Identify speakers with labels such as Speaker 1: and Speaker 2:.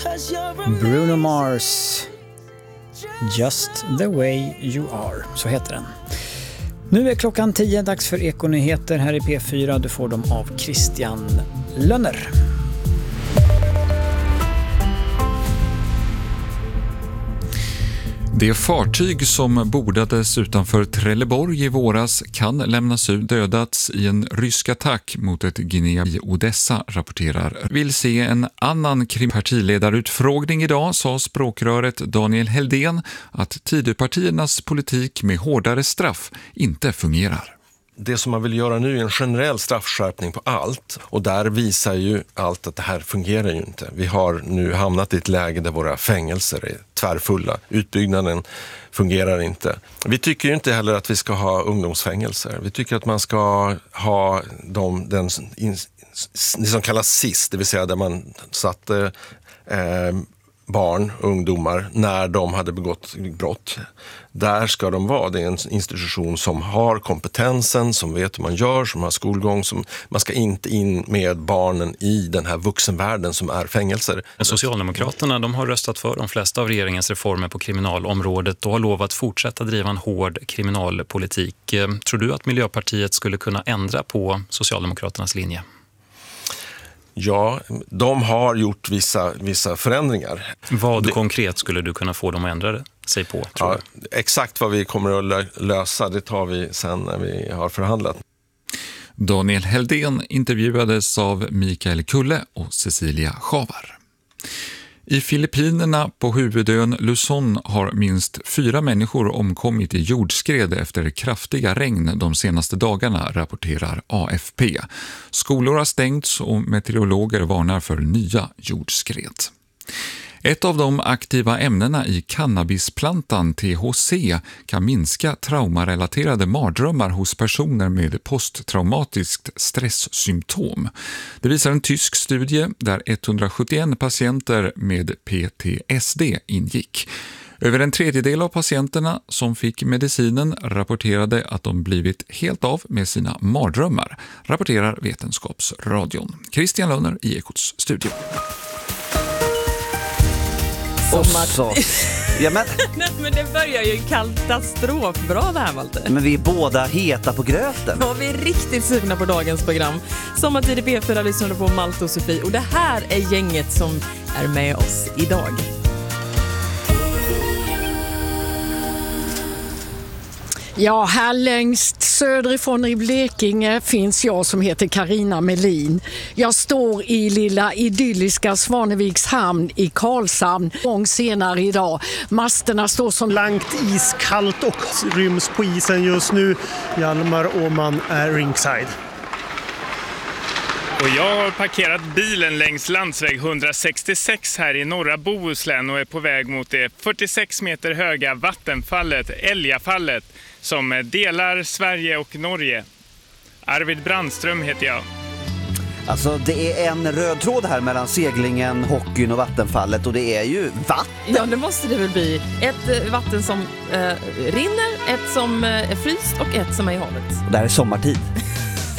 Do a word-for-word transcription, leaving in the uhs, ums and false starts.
Speaker 1: Bruno Mars, Just the way you are, så heter den. Nu är klockan tio, dags för Ekonyheter här i P fyra. Du får dem av Christian Lönner.
Speaker 2: Det fartyg som bordades utanför Trelleborg i våras kan lämnas ut dödats i en rysk attack mot ett Guinea i Odessa, rapporterar. Vill se en annan partiledarutfrågning idag, sa språkröret Daniel Heldén att Tidöpartiernas politik med hårdare straff inte fungerar.
Speaker 3: Det som man vill göra nu är en generell straffskärpning på allt, och där visar ju allt att det här fungerar ju inte. Vi har nu hamnat i ett läge där våra fängelser är tvärfulla. Utbyggnaden fungerar inte. Vi tycker ju inte heller att vi ska ha ungdomsfängelser. Vi tycker att man ska ha de, den, det som kallas S I S, det vill säga där man satte eh, barn, ungdomar, när de hade begått brott. Där ska de vara. Det är en institution som har kompetensen, som vet hur man gör, som har skolgång. Som, man ska inte in med barnen i den här vuxenvärlden som är fängelser.
Speaker 4: Socialdemokraterna, de har röstat för de flesta av regeringens reformer på kriminalområdet och har lovat fortsätta driva en hård kriminalpolitik. Tror du att Miljöpartiet skulle kunna ändra på Socialdemokraternas linje?
Speaker 3: Ja, de har gjort vissa, vissa förändringar.
Speaker 4: Vad
Speaker 3: det,
Speaker 4: konkret skulle du kunna få dem att ändra sig på, tror
Speaker 3: ja, exakt vad vi kommer att lösa, det tar vi sen när vi har förhandlat.
Speaker 2: Daniel Heldén intervjuades av Mikael Kulle och Cecilia Schavar. I Filippinerna på huvudön Luzon har minst fyra människor omkommit i jordskred efter kraftiga regn de senaste dagarna, rapporterar A F P. Skolor har stängts och meteorologer varnar för nya jordskred. Ett av de aktiva ämnena i cannabisplantan T H C kan minska traumarelaterade mardrömmar hos personer med posttraumatiskt stresssymptom. Det visar en tysk studie där etthundrasjuttioen patienter med P T S D ingick. Över en tredjedel av patienterna som fick medicinen rapporterade att de blivit helt av med sina mardrömmar, rapporterar Vetenskapsradion. Christian Lönner i Ekots studio.
Speaker 5: Och så. Ja, men...
Speaker 6: Nej, men det börjar ju katastrofbra det här, Walter.
Speaker 5: Men vi är båda heta på gröten.
Speaker 6: Ja, vi är riktigt sugna på dagens program. Sommartid i P fyra lyssnar på Malte och Sofie. Och det här är gänget som är med oss idag.
Speaker 7: Ja, här längst söderifrån i Blekinge finns jag som heter Carina Melin. Jag står i lilla idylliska Svaneviks hamn i Karlshamn. Gång senare idag. Masterna står som
Speaker 8: blankt iskallt och ryms på isen just nu. Hjalmar Åman är ringside.
Speaker 9: Och jag har parkerat bilen längs landsväg hundrasextiosex här i norra Bohuslän och är på väg mot det fyrtiosex meter höga vattenfallet, Älgafallet, som delar Sverige och Norge. Arvid Brandström heter jag.
Speaker 5: Alltså det är en röd tråd här mellan seglingen, hockeyn och vattenfallet, och det är ju vatten.
Speaker 6: Ja, det måste det väl bli. Ett vatten som eh, rinner, ett som är fryst och ett som är i havet.
Speaker 5: Och det här är sommartid.